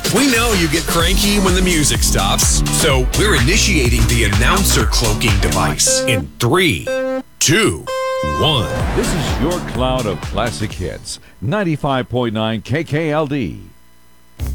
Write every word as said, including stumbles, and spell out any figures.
We know you get cranky when the music stops, so we're initiating the announcer cloaking device in three, two, one. This is your cloud of classic hits. ninety-five point nine K K L D.